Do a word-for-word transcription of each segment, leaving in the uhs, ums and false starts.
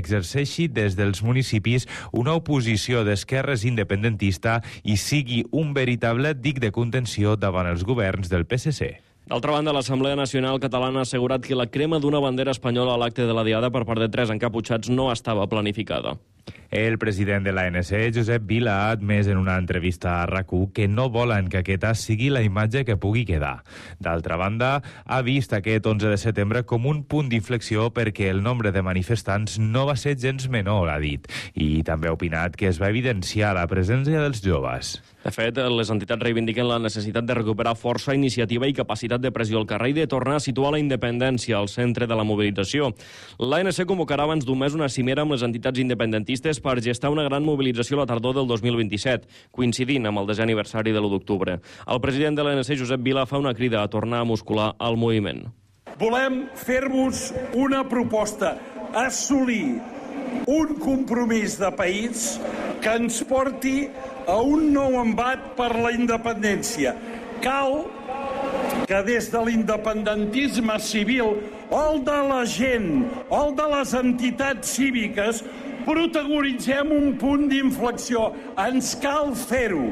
exerceixi des dels municipis una oposició d'esquerres independentista i sigui un veritable dic de contenció davant els governs del P S C. D'altra banda, l'Assemblea Nacional Catalana ha assegurat que la crema d'una bandera espanyola a l'acte de la Diada per part de tres encaputxats no estava planificada. El president de l'A N C, Josep Vila, ha admès en una entrevista a RAC u que no volen que aquesta sigui la imatge que pugui quedar. D'altra banda, ha vist aquest onze de setembre com un punt d'inflexió perquè el nombre de manifestants no va ser gens menor, ha dit, i també ha opinat que es va evidenciar la presència dels joves. De fet, les entitats reivindiquen la necessitat de recuperar força, iniciativa i capacitat de pressió al carrer i de tornar a situar la independència al centre de la mobilització. L'A N C convocarà abans d'un mes una cimera amb les entitats independentistes per gestar una gran mobilització a la tardor del dos mil vint-i-set, coincidint amb el desè aniversari de l'u d'octubre. El president de l'A N C, Josep Vila, fa una crida a tornar a muscular el moviment. Volem fer-vos una proposta, assolir un compromís de país que ens porti a un nou embat per la independència. Cal que des de l'independentisme civil o el de la gent o el de les entitats cíviques protagonitzem un punt d'inflexió. Ens cal fer-ho.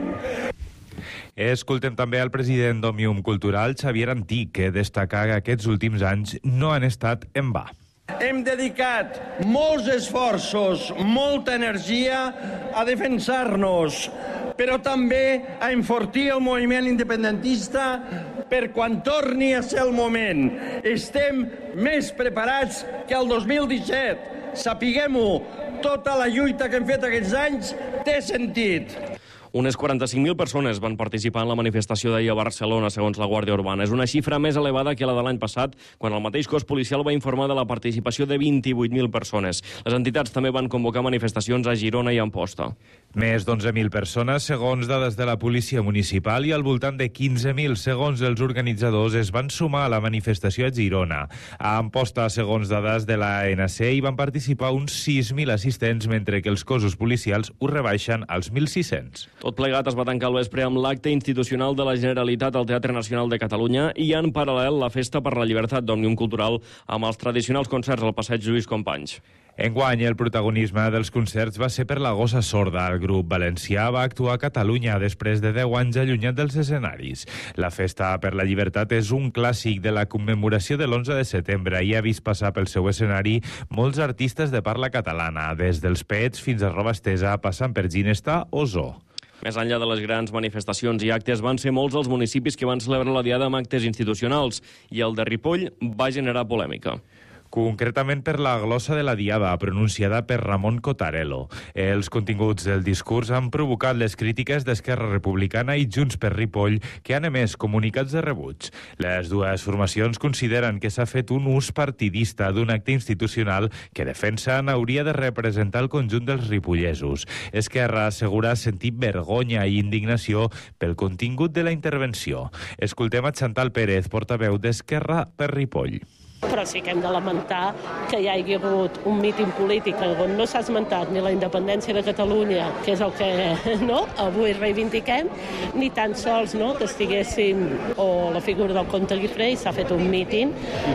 Escoltem també al president d'Òmnium Cultural, Xavier Antich, que destaca que aquests últims anys no han estat en va. Hem dedicat molts esforços, molta energia a defensar-nos, però també a enfortir el moviment independentista per quan torni a ser el moment. Estem més preparats que el dos mil disset. Sapiguem-ho, tota la lluita que hem fet aquests anys té sentit. Unes quaranta-cinc mil persones van participar en la manifestació d'ahir a Barcelona, segons la Guàrdia Urbana. És una xifra més elevada que la de l'any passat, quan el mateix cos policial va informar de la participació de vint-i-vuit mil persones. Les entitats també van convocar manifestacions a Girona i a Amposta. Més d'onze mil persones, segons dades de la policia municipal, i al voltant de quinze mil, segons els organitzadors, es van sumar a la manifestació a Girona. A Amposta, segons dades de l'A N C, hi van participar uns sis mil assistents, mentre que els cossos policials ho rebaixen als mil sis-cents. Tot plegat es va tancar al vespre amb l'acte institucional de la Generalitat al Teatre Nacional de Catalunya i en paral·lel la Festa per la Llibertat d'Òmnium Cultural amb els tradicionals concerts al passeig Lluís Companys. Enguany, el protagonisme dels concerts va ser per la Gossa Sorda. El grup valencià va actuar a Catalunya després de deu anys allunyat dels escenaris. La Festa per la Llibertat és un clàssic de la commemoració de l'onze de setembre i ha vist passar pel seu escenari molts artistes de parla catalana, des dels Pets fins a Roba Estesa, passant per Ginesta o Zoo. Més enllà de les grans manifestacions i actes, van ser molts els municipis que van celebrar la Diada amb actes institucionals i el de Ripoll va generar polèmica. Concretament per la glossa de la Diada, pronunciada per Ramon Cotarello. Els continguts del discurs han provocat les crítiques d'Esquerra Republicana i Junts per Ripoll, que han emès comunicats de rebuig. Les dues formacions consideren que s'ha fet un ús partidista d'un acte institucional que defensen hauria de representar el conjunt dels ripollesos. Esquerra assegura sentir vergonya i indignació pel contingut de la intervenció. Escoltem a Chantal Pérez, portaveu d'Esquerra per Ripoll. Però sí que hem de lamentar que hi hagi hagut un míting polític on no s'ha esmentat ni la independència de Catalunya, que és el que no, avui reivindiquem, ni tan sols no, que estiguessin o la figura del comte Guifré, i s'ha fet un míting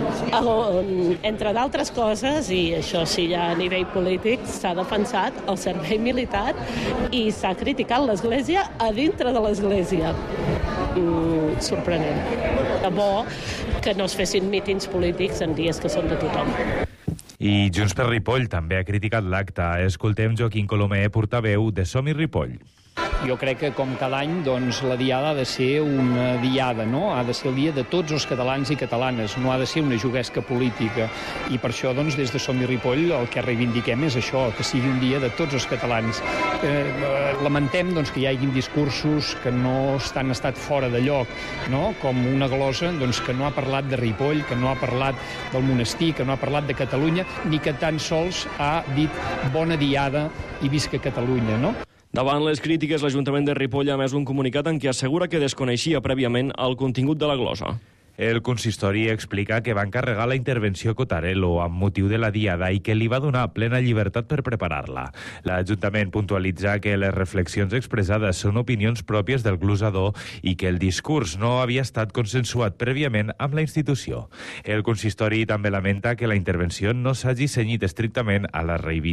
on, entre d'altres coses, i això sí ja a nivell polític, s'ha defensat el servei militar i s'ha criticat l'Església a dintre de l'Església. Mm, sorprenent. De bo que no es fessin mítings polítics en dies que són de tothom. I Junts per Ripoll també ha criticat l'acte. Escoltem Joaquim Colomer, portaveu de Som-hi Ripoll. Jo crec que, com cada any, doncs, la Diada ha de ser una diada, no? Ha de ser el dia de tots els catalans i catalanes, no ha de ser una juguesca política. I per això, doncs, des de Som-hi Ripoll, el que reivindiquem és això, que sigui un dia de tots els catalans. Eh, lamentem, doncs, que hi hagin discursos que no han estat fora de lloc, no? Com una glosa, doncs, que no ha parlat de Ripoll, que no ha parlat del monestir, que no ha parlat de Catalunya, ni que tan sols ha dit bona diada i visca Catalunya, no? Davant les crítiques, l'Ajuntament de Ripoll ha emès un comunicat en què assegura que desconeixia prèviament el contingut de la glosa. El consistori explica que va encarregar la intervenció a Cotarello amb motiu de la diada i que li va donar plena llibertat per preparar-la. L'Ajuntament puntualitza que les reflexions expressades són opinions pròpies del glosador i que el discurs no havia estat consensuat prèviament amb la institució. El consistori també lamenta que la intervenció no s'hagi cenyit estrictament a la reivindicació